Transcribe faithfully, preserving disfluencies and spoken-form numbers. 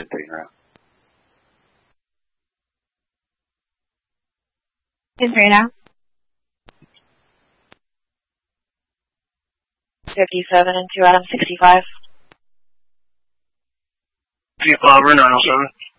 ten thirty now. ten thirty now. fifty-seven and two Adam, sixty-five. fifty-five or nine oh seven.